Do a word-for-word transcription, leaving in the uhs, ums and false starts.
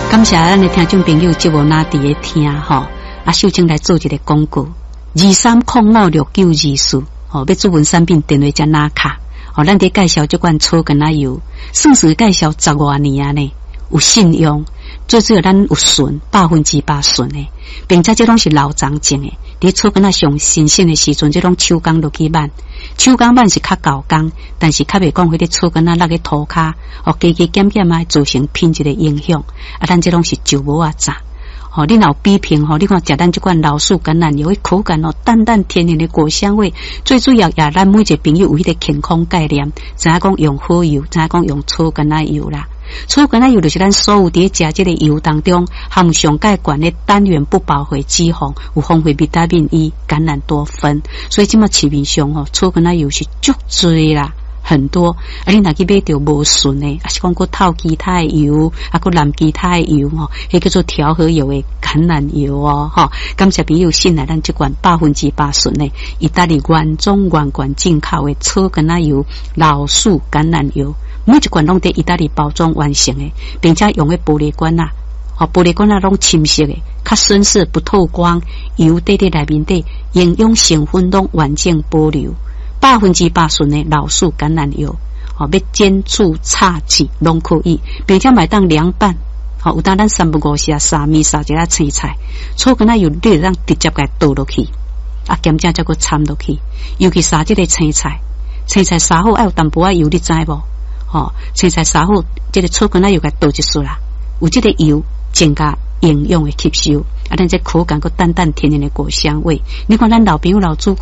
感谢咱的听众朋友节目哪伫咧听吼，啊，秀清来做一个广告，二三零五六九二四，吼，要注文产品电话加拿卡，吼，咱伫介绍这款草根仔油，算是介绍十多年啊呢，有信用，最主要咱有纯，百分之百纯的，并且这拢是老长种的，伫草根仔上新鲜的时阵，这种手工落去挽。手工挽是较高工，但是较袂讲迄个草根仔落去涂骹，哦，加加减减啊，造成品质的影响。啊，咱这拢是酒无啊炸。哦，你若有比拼吼，你看食咱这款老树橄榄油，口感哦淡淡甜甜的果香味。最主要也咱每一个朋友有迄个健康概念，知影讲用好油，知影讲用草根仔油啦。草根仔油就是咱所有伫食这个油当中含上介悬的单元不饱和脂肪，有丰富维他命 E、橄榄多酚，所以即马市面上吼草根仔油是足多啦。很多，啊，你若去买着无纯的，啊是讲佫透其他的油，啊佫淋其他的油吼，迄叫做调和油的橄榄油哦，吼。感谢朋友信赖咱这款百分之百纯的意大利原装原罐进口的草根仔油、老树橄榄油，每一罐拢伫意大利包装完成的，并且用的玻璃罐啊，哦，玻璃罐啊拢深色的，较深色不透光，油滴伫内面底，营养成分拢完整保留。百分之百纯的老树橄榄油，哦，要煎煮炒煮拢可以，并且买当凉拌，好、哦，有当咱三不五时啊，沙米沙一下青菜，草根仔油你让直接给倒落去，啊，咸正再个掺落去，尤其沙这个青菜，青菜沙好爱有淡薄仔油，你知无？哦，青菜沙好，这个草根仔油给倒一丝啦，有这个油增加营养的吸收，啊，咱这口感个淡淡甜甜的果香味，你看咱老朋友老祖。